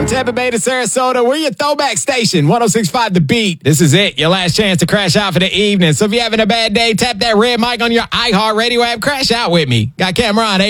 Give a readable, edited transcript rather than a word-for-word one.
From Tampa Bay to Sarasota, we're your throwback station, 106.5 The Beat. This is it, your last chance to crash out for the evening. So if you're having a bad day, tap that red mic on your iHeartRadio app, crash out with me. Got Cameron,